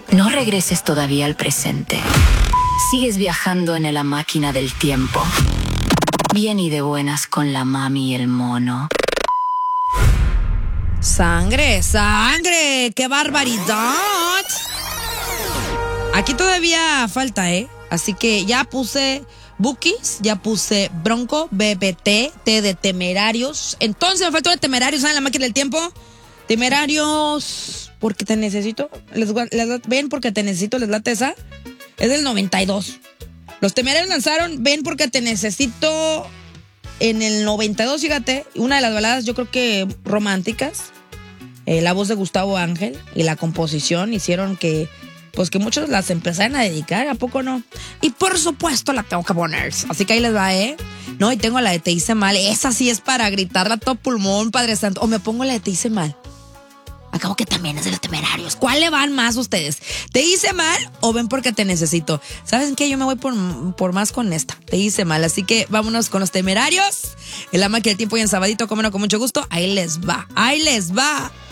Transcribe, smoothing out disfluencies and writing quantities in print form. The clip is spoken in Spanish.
No regreses todavía al presente. Sigues viajando en la máquina del tiempo. Bien y de buenas con la mami y el mono. ¡Sangre, sangre! ¡Qué barbaridad! Aquí todavía falta, Así que ya puse Bookies, ya puse Bronco, BBT, T de Temerarios. Entonces me faltó de Temerarios, ¿saben la máquina del tiempo? Temerarios, porque te necesito. Ven porque te necesito, les late esa. Es del 92. Los Temerarios lanzaron Ven porque te necesito en el 92, fíjate. Una de las baladas yo creo que románticas. La voz de Gustavo Ángel y la composición hicieron que muchos las empezaran a dedicar, ¿a poco no? Y por supuesto la tengo que poner. Así que ahí les va, No, y tengo la de Te hice mal. Esa sí es para gritarla a todo pulmón, Padre Santo. O me pongo la de Te hice mal. Acabo que también es de los Temerarios. ¿Cuál le van más ustedes? ¿Te hice mal o Ven porque te necesito? ¿Saben qué? Yo me voy por más con esta. Te hice mal. Así que vámonos con los Temerarios. En la máquina del tiempo y en sabadito, cómo no, con mucho gusto. Ahí les va. Ahí les va.